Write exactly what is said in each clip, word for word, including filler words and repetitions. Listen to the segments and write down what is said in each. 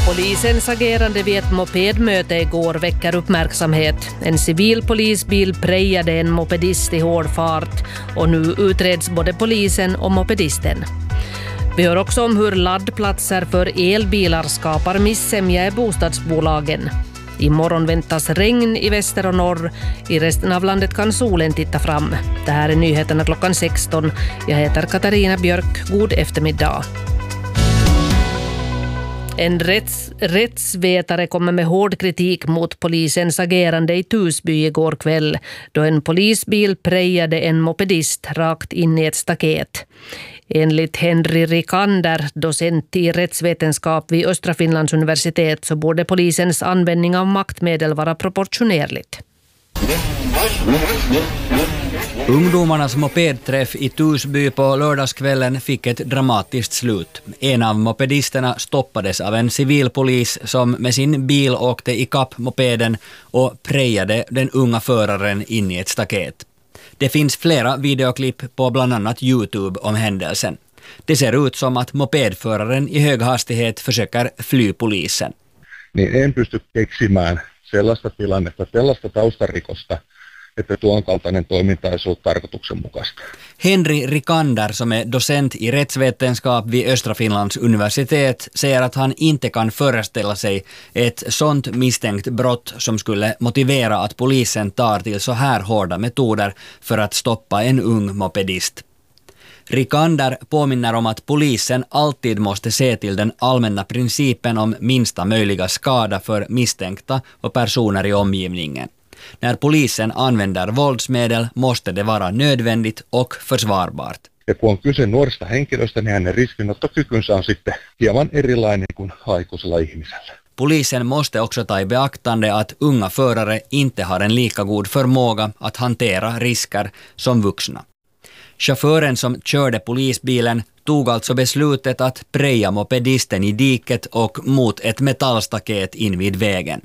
Polisens agerande vid ett mopedmöte igår väcker uppmärksamhet. En civil polisbil prejade en mopedist i hård fart och nu utreds både polisen och mopedisten. Vi hör också om hur laddplatser för elbilar skapar missämja i bostadsbolagen. Imorgon väntas regn i väster och norr. I resten av landet kan solen titta fram. Det här är nyheterna klockan sexton. Jag heter Katarina Björk. God eftermiddag. En rätts, rättsvetare kommer med hård kritik mot polisens agerande i Tusby igår kväll då en polisbil prejade en mopedist rakt in i ett staket. Enligt Henry Rikander, docent i rättsvetenskap vid Östra Finlands universitet, så borde polisens användning av maktmedel vara proportionerligt. Ungdomarnas mopedträff i Tusby på lördagskvällen fick ett dramatiskt slut. En av mopedisterna stoppades av en civilpolis som med sin bil åkte i kapp mopeden och prejade den unga föraren in i ett staket. Det finns flera videoklipp på bland annat YouTube om händelsen. Det ser ut som att mopedföraren i hög hastighet försöker fly polisen. Niin en pysty keksimään sellaista tilannetta, sellaista taustarikosta, että tuon kaltainen toiminta ei ollut tarkoituksenmukaista. Henry Rikander, som är docent i rättsvetenskap vid Östra Finlands universitet, säger att han inte kan föreställa sig ett sånt misstänkt brott som skulle motivera att polisen tar till så här hårda metoder för att stoppa en ung mopedist. Rikander påminner om att polisen alltid måste se till den allmänna principen om minsta möjliga skada för misstänkta och personer i omgivningen. När polisen använder våldsmedel måste det vara nödvändigt och försvarbart. Ja kun on kyse nuorista henkilöistä, niin hänen riskinottokykynsä on sitten hieman erilainen kuin aikuisella ihmisellä. Polisen måste också ta i beaktande att unga förare inte har en lika god förmåga att hantera risker som vuxna. Chauffören som körde polisbilen tog alltså beslutet att preja mopedisten i diket och mot ett metallstaket in vid vägen.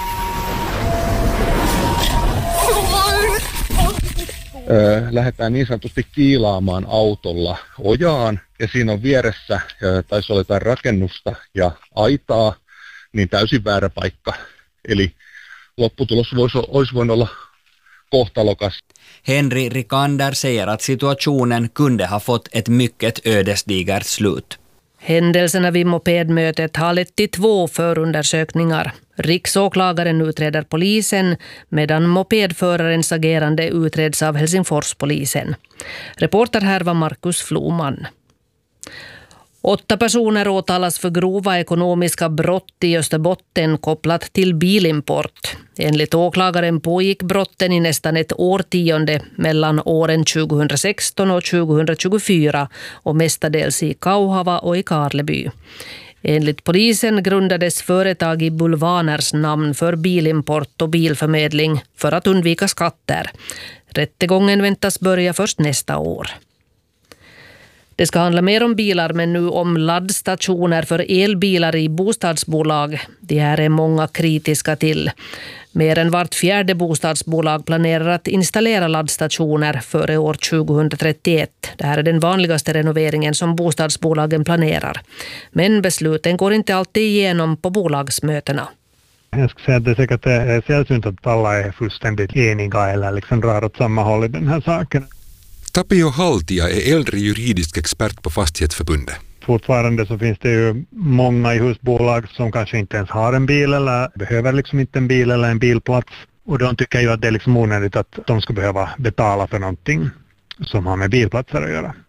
Öö, lähdetään niin sanotusti kiilaamaan autolla ojaan ja siinä on vieressä, taisi olla jotain rakennusta ja aitaa, niin täysin väärä paikka. Eli lopputulos voisi, olisi voinut olla kohtalokas. Henry Rikander säger att situationen kunde ha fått ett mycket ödesdigert slut. Händelserna vid mopedmötet har lett till två förundersökningar. Riksåklagaren utreder polisen medan mopedförarens agerande utreds av Helsingforspolisen. Reporter här var Markus Floman. Åtta personer åtalas för grova ekonomiska brott i Österbotten kopplat till bilimport. Enligt åklagaren pågick brotten i nästan ett årtionde mellan åren tjugohundrasexton och tjugohundratjugofyra och mestadels i Kauhava och i Karleby. Enligt polisen grundades företag i bulvaners namn för bilimport och bilförmedling för att undvika skatter. Rättegången väntas börja först nästa år. Det ska handla mer om bilar men nu om laddstationer för elbilar i bostadsbolag. Det här är många kritiska till. Mer än vart fjärde bostadsbolag planerar att installera laddstationer före år tjugohundratrettioett. Det här är den vanligaste renoveringen som bostadsbolagen planerar. Men besluten går inte alltid igenom på bolagsmötena. Jag ska säga att det är säkert är sällsynt att alla är fullständigt eniga eller liksom drar åt samma håll i den här saken. Tapio Haltia är äldre juridisk expert på Fastighetsförbundet. Fortfarande så finns det ju många i husbolag som kanske inte ens har en bil eller behöver liksom inte en bil eller en bilplats. Och de tycker ju att det är liksom onödigt att de ska behöva betala för någonting som har med bilplatser att göra.